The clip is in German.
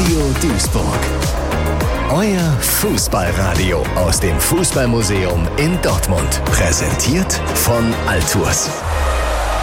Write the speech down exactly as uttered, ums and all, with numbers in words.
Radio Duisburg. Euer Fußballradio aus dem Fußballmuseum in Dortmund. Präsentiert von Altours.